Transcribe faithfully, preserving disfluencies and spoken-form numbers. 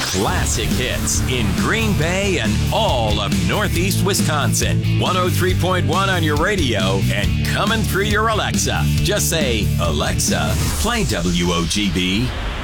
Classic hits in Green Bay and all of Northeast Wisconsin. one oh three point one on your radio and coming through your Alexa. Just say, Alexa, play W O G B.